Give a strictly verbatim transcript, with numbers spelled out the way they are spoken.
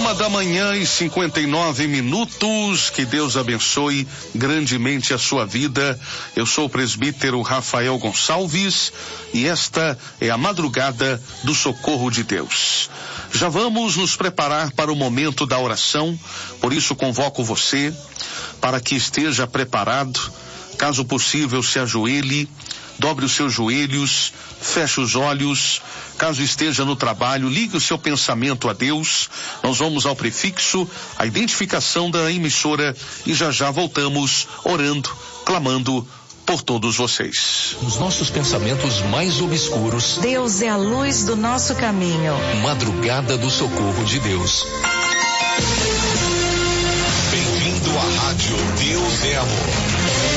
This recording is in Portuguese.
Uma da manhã e cinquenta e nove minutos. Que Deus abençoe grandemente a sua vida. Eu sou o presbítero Rafael Gonçalves e esta é a madrugada do socorro de Deus. Já vamos nos preparar para o momento da oração, por isso convoco você para que esteja preparado. Caso possível, se ajoelhe, dobre os seus joelhos, feche os olhos. Caso esteja no trabalho, ligue o seu pensamento a Deus. Nós vamos ao prefixo, a identificação da emissora e já já voltamos orando, clamando por todos vocês. Nos nossos pensamentos mais obscuros, Deus é a luz do nosso caminho. Madrugada do socorro de Deus. Bem-vindo à rádio Deus é Amor.